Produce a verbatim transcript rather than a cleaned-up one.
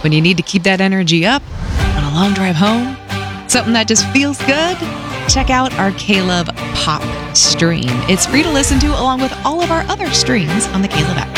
when you need to keep that energy up on a long drive home, something that just feels good, check out our K-Love Pop stream. It's free to listen to along with all of our other streams on the K-Love app.